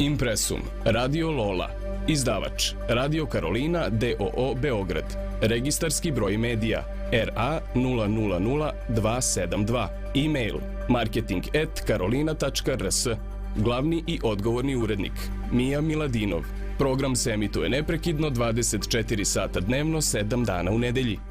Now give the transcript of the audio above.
Impresum, Radio Lola, izdavač Radio Karolina DOO Beograd, registarski broj medija RA 000272, e-mail marketing@karolina.rs, glavni i odgovorni urednik Mija Miladinov. Program se emituje neprekidno 24 sata dnevno, 7 dana u nedelji.